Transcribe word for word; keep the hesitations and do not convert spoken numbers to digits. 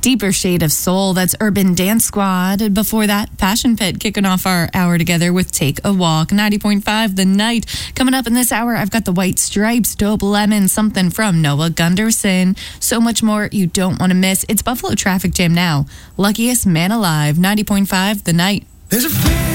Deeper Shade of Soul. That's Urban Dance Squad. Before that, Passion Pit kicking off our hour together with Take a Walk. ninety point five The Night. Coming up in this hour, I've got the White Stripes, Dope Lemon, something from Noah Gunderson. So much more you don't want to miss. It's Buffalo Traffic Jam now. Luckiest Man Alive. ninety point five The Night. There's a